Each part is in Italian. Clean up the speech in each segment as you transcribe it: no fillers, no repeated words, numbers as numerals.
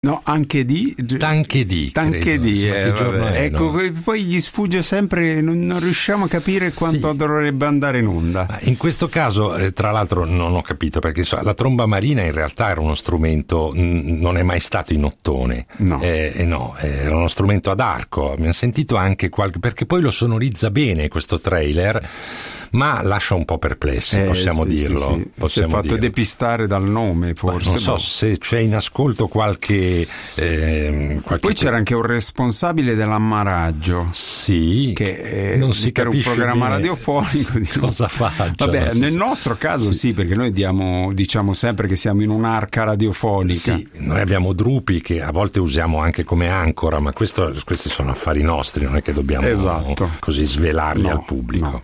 No, anche di ecco, poi gli sfugge sempre, non riusciamo a capire quanto dovrebbe andare in onda. Ma in questo caso, tra l'altro, non ho capito, perché la tromba marina in realtà era uno strumento, non è mai stato in ottone, era uno strumento ad arco. Abbiamo sentito anche perché poi lo sonorizza bene questo trailer, ma lascia un po' perplessi, possiamo dirlo. Sì. Si è fatto depistare dal nome, forse. Non so se c'è in ascolto qualche poi c'era anche un responsabile dell'ammaraggio, che non si per un programma radiofonico cosa faccia. Vabbè, nel nostro caso sì, perché noi diciamo sempre che siamo in un'arca radiofonica. Sì, noi abbiamo Drupi che a volte usiamo anche come ancora, ma questi sono affari nostri, non è che dobbiamo così svelarli al pubblico.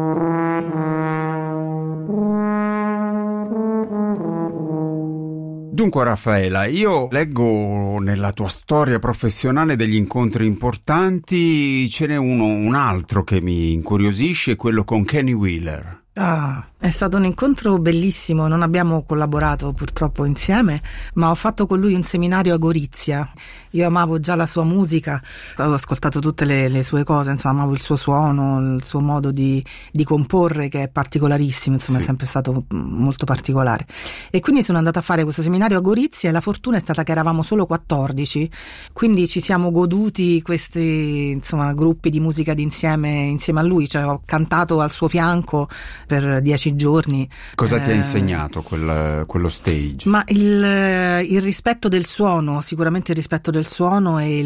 Dunque Raffaela, io leggo nella tua storia professionale degli incontri importanti, ce n'è un altro che mi incuriosisce, quello con Kenny Wheeler. È stato un incontro bellissimo, non abbiamo collaborato purtroppo insieme, ma ho fatto con lui un seminario a Gorizia. Io amavo già la sua musica, avevo ascoltato tutte le sue cose, insomma, amavo il suo suono, il suo modo di comporre, che è particolarissimo, insomma, è sempre stato molto particolare. E quindi sono andata a fare questo seminario a Gorizia e la fortuna è stata che eravamo solo 14, quindi ci siamo goduti questi, insomma, gruppi di musica insieme a lui, cioè ho cantato al suo fianco per 10 giorni. Cosa ti ha insegnato quello stage? Ma il rispetto del suono, sicuramente il rispetto del suono e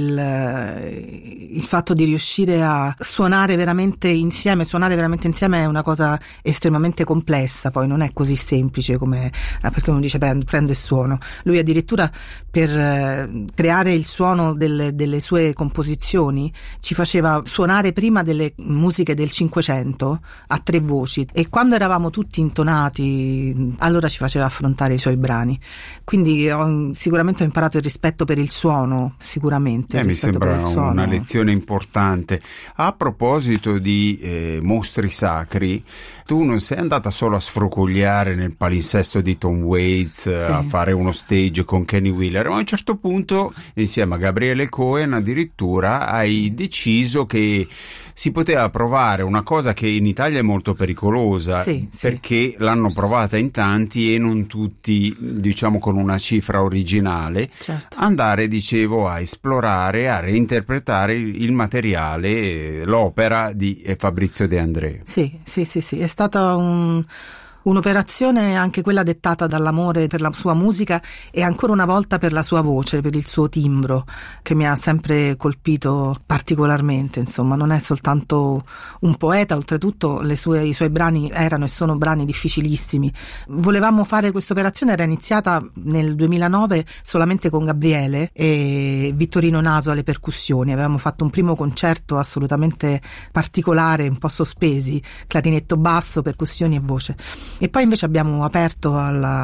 il fatto di riuscire a suonare veramente insieme. Suonare veramente insieme è una cosa estremamente complessa, poi non è così semplice perché uno dice prende e suono. Lui addirittura per creare il suono delle sue composizioni ci faceva suonare prima delle musiche del Cinquecento a 3 voci, e quando eravamo tutti intonati allora ci faceva affrontare i suoi brani, quindi sicuramente ho imparato il rispetto per il suono, sicuramente mi sembra una lezione importante. A proposito di mostri sacri, tu non sei andata solo a sfrocogliare nel palinsesto di Tom Waits a fare uno stage con Kenny Wheeler, ma a un certo punto insieme a Gabriele Cohen addirittura hai deciso che si poteva provare una cosa che in Italia è molto pericolosa, perché l'hanno provata in tanti e non tutti, diciamo, con una cifra originale. Andare, dicevo, a esplorare, a reinterpretare il materiale, l'opera di Fabrizio De André. Sì, è stata un'operazione anche quella dettata dall'amore per la sua musica e ancora una volta per la sua voce, per il suo timbro, che mi ha sempre colpito particolarmente. Insomma, non è soltanto un poeta, oltretutto i suoi brani erano e sono brani difficilissimi. Volevamo fare questa operazione, era iniziata nel 2009 solamente con Gabriele e Vittorino Naso alle percussioni. Avevamo fatto un primo concerto assolutamente particolare, un po' sospesi, clarinetto basso, percussioni e voce. E poi invece abbiamo aperto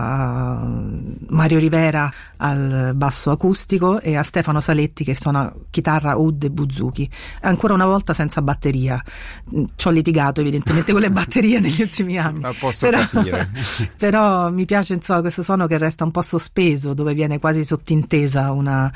a Mario Rivera al basso acustico e a Stefano Saletti che suona chitarra, oud e buzuki, ancora una volta senza batteria. Ci ho litigato evidentemente con le batterie negli ultimi anni, ma posso capire. Però mi piace, insomma, questo suono che resta un po' sospeso, dove viene quasi sottintesa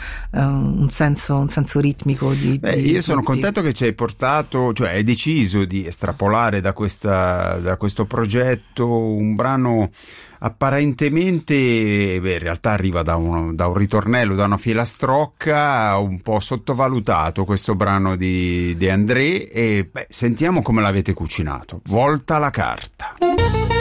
un senso ritmico io sono contento che ci hai portato, cioè hai deciso di estrapolare da questo progetto un brano apparentemente, in realtà arriva da un ritornello, da una filastrocca, un po' sottovalutato questo brano di De André, e sentiamo come l'avete cucinato. Volta la carta.